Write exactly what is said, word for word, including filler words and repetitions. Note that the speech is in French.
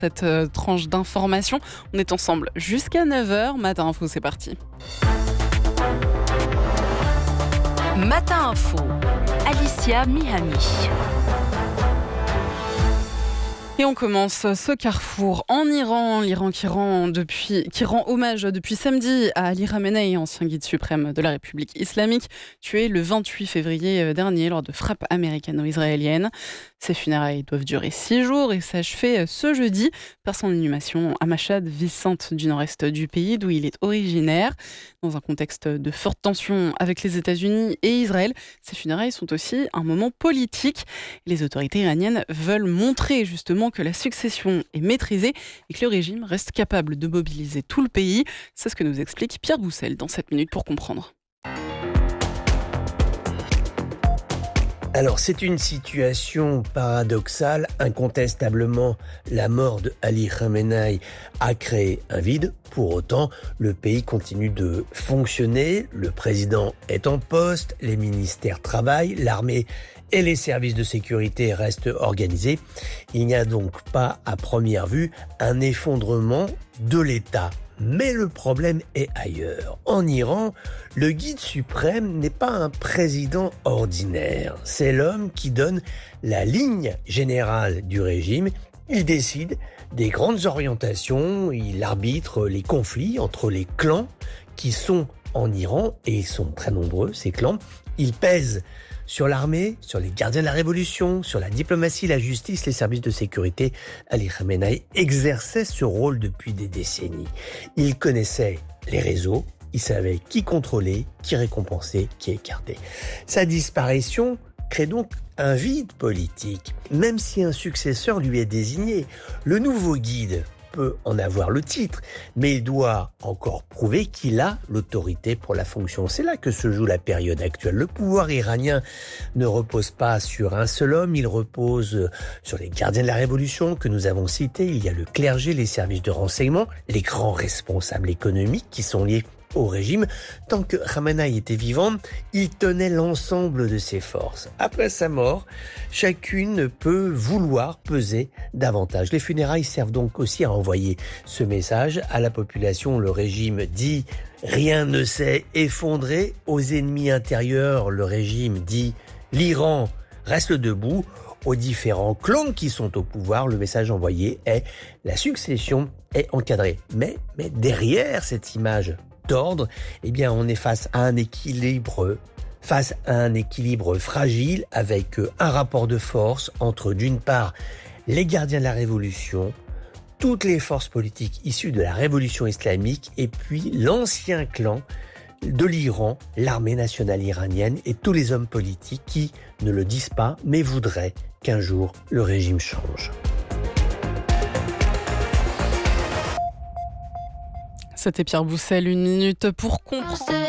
Cette euh, tranche d'information. On est ensemble jusqu'à neuf heures. Matin Info, c'est parti. Matin Info, Alicia Mihami. Et on commence ce carrefour en Iran, l'Iran qui rend, depuis, qui rend hommage depuis samedi à Ali Khamenei, ancien guide suprême de la République islamique, tué le vingt-huit février dernier lors de frappes américano-israéliennes. Ses funérailles doivent durer six jours et s'achever ce jeudi par son inhumation à Mashhad, ville sainte du nord-est du pays d'où il est originaire. Dans un contexte de forte tension avec les États-Unis et Israël, ces funérailles sont aussi un moment politique. Les autorités iraniennes veulent montrer justement que la succession est maîtrisée et que le régime reste capable de mobiliser tout le pays. C'est ce que nous explique Pierre Boussel dans sept minutes pour comprendre. Alors, c'est une situation paradoxale. Incontestablement, la mort de Ali Khamenei a créé un vide. Pour autant, le pays continue de fonctionner. Le président est en poste, les ministères travaillent, l'armée et les services de sécurité restent organisés. Il n'y a donc pas, à première vue, un effondrement de l'État. Mais le problème est ailleurs. En Iran, le guide suprême n'est pas un président ordinaire. C'est l'homme qui donne la ligne générale du régime. Il décide des grandes orientations, il arbitre les conflits entre les clans qui sont en Iran, et ils sont très nombreux, ces clans. Il pèse sur l'armée, sur les gardiens de la révolution, sur la diplomatie, la justice, les services de sécurité. Ali Khamenei exerçait ce rôle depuis des décennies. Il connaissait les réseaux, il savait qui contrôler, qui récompenser, qui écarter. Sa disparition crée donc un vide politique, même si un successeur lui est désigné. Le nouveau guide peut en avoir le titre, mais il doit encore prouver qu'il a l'autorité pour la fonction. C'est là que se joue la période actuelle. Le pouvoir iranien ne repose pas sur un seul homme, il repose sur les gardiens de la révolution que nous avons cités. Il y a le clergé, les services de renseignement, les grands responsables économiques qui sont liés au régime. Tant que Khamenei était vivant, il tenait l'ensemble de ses forces. Après sa mort, chacune peut vouloir peser davantage. Les funérailles servent donc aussi à envoyer ce message à la population. Le régime dit « rien ne s'est effondré ». Aux ennemis intérieurs, le régime dit « l'Iran reste debout ». Aux différents clans qui sont au pouvoir, le message envoyé est « la succession est encadrée ». Mais, mais derrière cette image d'ordre, eh bien, on est face à un équilibre, face à un équilibre fragile avec un rapport de force entre, d'une part, les gardiens de la révolution, toutes les forces politiques issues de la révolution islamique, et puis l'ancien clan de l'Iran, l'armée nationale iranienne et tous les hommes politiques qui ne le disent pas, mais voudraient qu'un jour le régime change. C'était Pierre Boussel, une minute pour comprendre.